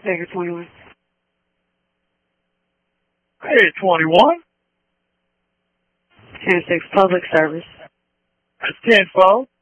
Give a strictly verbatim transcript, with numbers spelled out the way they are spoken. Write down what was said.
Baker twenty-one. Hey, twenty-one. ten six public service. That's ten four.